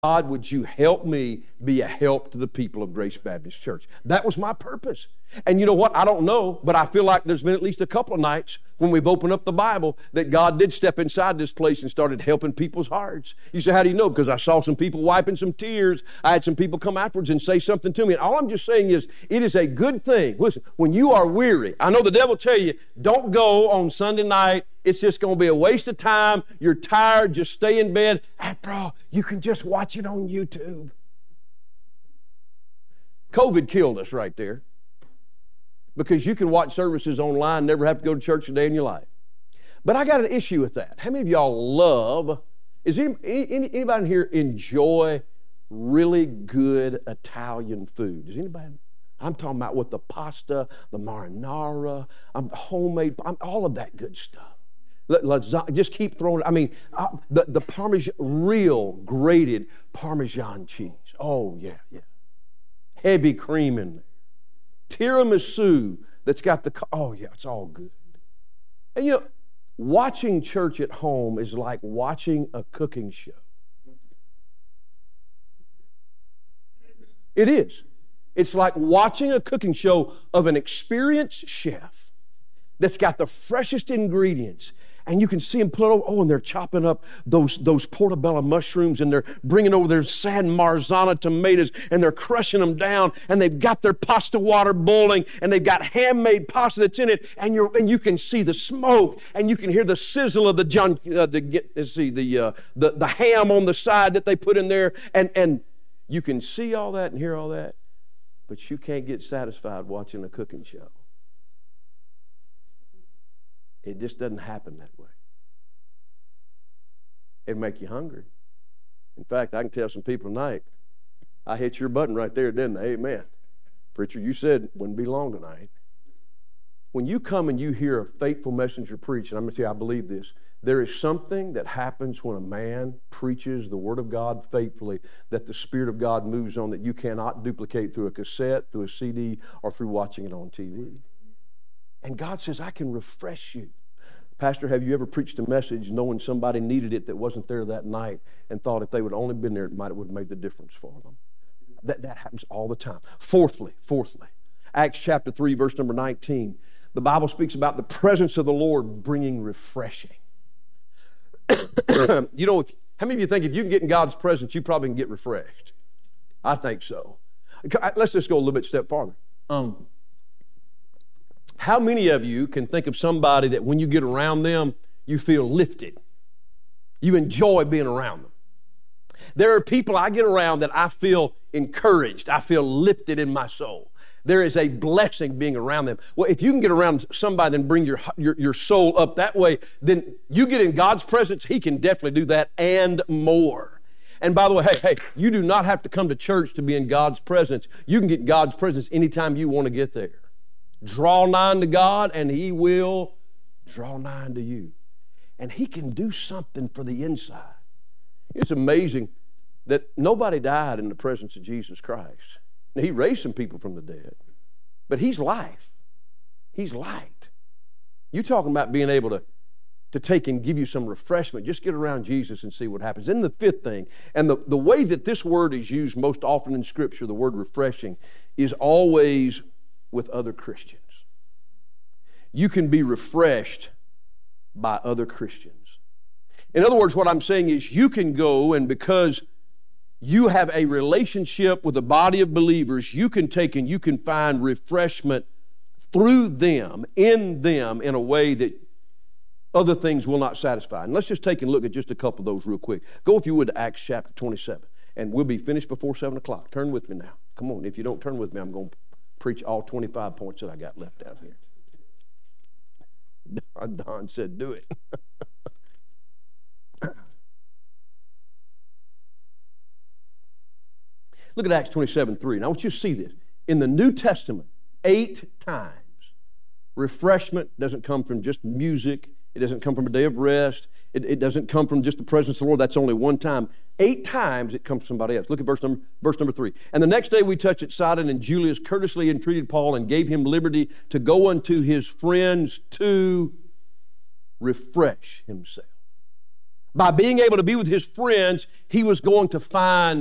God, would you help me be a help to the people of Grace Baptist Church? That was my purpose. And you know what? I don't know, but I feel like there's been at least a couple of nights when we've opened up the Bible that God did step inside this place and started helping people's hearts. You say, how do you know? Because I saw some people wiping some tears. I had some people come afterwards and say something to me. And all I'm just saying is, it is a good thing. Listen, when you are weary, I know the devil tell you, don't go on Sunday night. It's just going to be a waste of time. You're tired. Just stay in bed. After all, you can just watch it on YouTube. COVID killed us right there. Because you can watch services online, never have to go to church a day in your life. But I got an issue with that. How many of y'all love, is anybody in here enjoy really good Italian food? Does anybody? I'm talking about with the pasta, the marinara, homemade, all of that good stuff. Just keep throwing, the Parmesan, real grated Parmesan cheese. Oh, yeah. Heavy cream in there. Tiramisu that's got it's all good. And you know, watching church at home is like watching a cooking show. It is. It's like watching a cooking show of an experienced chef that's got the freshest ingredients. And you can see them put it over, and they're chopping up those portobello mushrooms, and they're bringing over their San Marzano tomatoes, and they're crushing them down, and they've got their pasta water boiling, and they've got handmade pasta that's in it, and you can see the smoke, and you can hear the sizzle of the ham on the side that they put in there, and you can see all that and hear all that, but you can't get satisfied watching a cooking show. It just doesn't happen that way. It'll make you hungry. In fact, I can tell some people tonight, I hit your button right there, didn't I? Amen. Preacher, you said it wouldn't be long tonight. When you come and you hear a faithful messenger preach, and I'm going to tell you, I believe this, there is something that happens when a man preaches the Word of God faithfully that the Spirit of God moves on that you cannot duplicate through a cassette, through a CD, or through watching it on TV. And God says, I can refresh you. Pastor, have you ever preached a message knowing somebody needed it that wasn't there that night and thought if they would only been there, it would have made the difference for them? That happens all the time. Fourthly, Acts chapter 3, verse number 19. The Bible speaks about the presence of the Lord bringing refreshing. You know, how many of you think if you can get in God's presence, you probably can get refreshed? I think so. Let's just go a little bit step farther. How many of you can think of somebody that when you get around them, you feel lifted? You enjoy being around them. There are people I get around that I feel encouraged. I feel lifted in my soul. There is a blessing being around them. Well, if you can get around somebody and bring your soul up that way, then you get in God's presence, He can definitely do that and more. And by the way, hey, you do not have to come to church to be in God's presence. You can get in God's presence anytime you want to get there. Draw nigh to God, and He will draw nigh to you. And He can do something for the inside. It's amazing that nobody died in the presence of Jesus Christ. Now, He raised some people from the dead, but He's life. He's light. You're talking about being able to take and give you some refreshment. Just get around Jesus and see what happens. Then the fifth thing, and the way that this word is used most often in Scripture, the word refreshing, is always with other Christians. You can be refreshed by other Christians. In other words, what I'm saying is you can go, and because you have a relationship with a body of believers, you can take and you can find refreshment through them, in a way that other things will not satisfy. And let's just take and look at just a couple of those real quick. Go, if you would, to Acts chapter 27, and we'll be finished before 7 o'clock. Turn with me now. Come on, if you don't turn with me, I'm going to preach all 25 points that I got left out here. Don said, do it. Look at Acts 27:3. Now I want you to see this. In the New Testament, 8 times, refreshment doesn't come from just music. It doesn't come from a day of rest. It doesn't come from just the presence of the Lord. That's only one time. 8 times it comes from somebody else. Look at verse number 3. And the next day we touched at Sidon, and Julius courteously entreated Paul and gave him liberty to go unto his friends to refresh himself. By being able to be with his friends, he was going to find